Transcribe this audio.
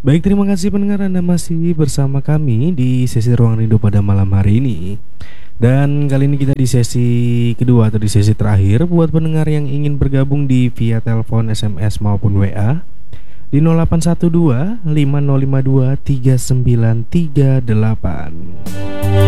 Baik, terima kasih pendengar, Anda masih bersama kami di sesi Ruang Rindu pada malam hari ini. Dan kali ini kita di sesi kedua atau di sesi terakhir buat pendengar yang ingin bergabung di via telepon, SMS maupun WA di 0812 5052 3938.